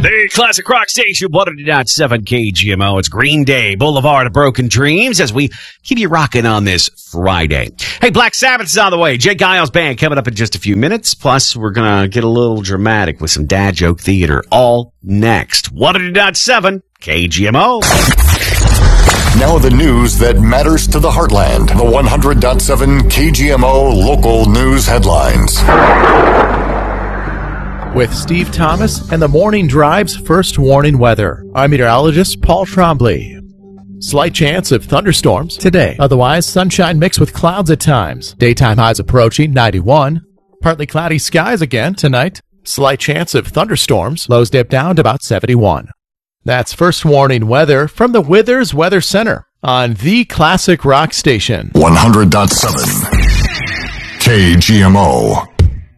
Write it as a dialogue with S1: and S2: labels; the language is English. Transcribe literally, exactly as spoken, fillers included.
S1: The Classic Rock Station, one hundred point seven K G M O. It's Green Day Boulevard of Broken Dreams as we keep you rocking on this Friday. Hey, Black Sabbath is on the way. Jake Giles Band coming up in just a few minutes. Plus, we're going to get a little dramatic with some dad joke theater all next. one hundred point seven K G M O.
S2: Now the news that matters to the heartland. The one hundred point seven K G M O local news headlines.
S3: With Steve Thomas and the Morning Drive's first warning weather. I'm meteorologist Paul Trombley. Slight chance of thunderstorms today. Otherwise, sunshine mixed with clouds at times. Daytime highs approaching ninety-one. Partly cloudy skies again tonight. Slight chance of thunderstorms. Lows dip down to about seventy-one. That's first warning weather from the Withers Weather Center on the Classic Rock Station.
S2: one hundred point seven K G M O.